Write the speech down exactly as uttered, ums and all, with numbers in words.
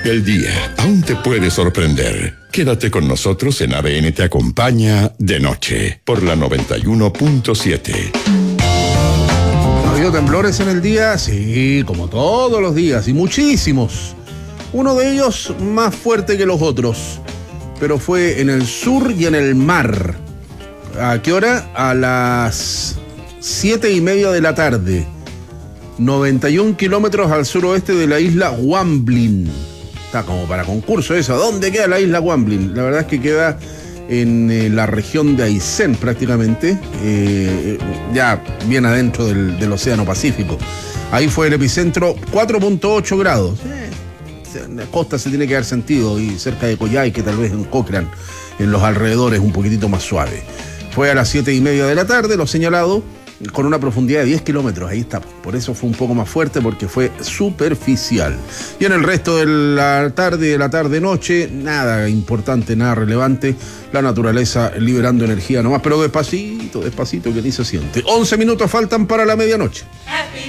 El día aún te puede sorprender. Quédate con nosotros en A D N Te Acompaña de noche por la noventa y uno punto siete. ¿Ha habido temblores en el día? Sí, como todos los días, y muchísimos. Uno de ellos más fuerte que los otros, pero fue en el sur y en el mar. ¿A qué hora? A las siete y media de la tarde. noventa y un kilómetros al suroeste de la isla Wamblin. Está como para concurso eso. ¿Dónde queda la isla Wamblin? La verdad es que queda en eh, la región de Aysén prácticamente, eh, ya bien adentro del, del Océano Pacífico. Ahí fue el epicentro, cuatro punto ocho grados. Eh, en la costa se tiene que dar sentido, y cerca de Coyhaique, tal vez en Cochrane, en los alrededores un poquitito más suave. Fue a las siete y media de la tarde, lo señalado, con una profundidad de diez kilómetros, ahí está. Por eso fue un poco más fuerte, porque fue superficial. Y en el resto de la tarde, de la tarde-noche, nada importante, nada relevante. La naturaleza liberando energía nomás, pero despacito, despacito, que ni se siente. once minutos faltan para la medianoche.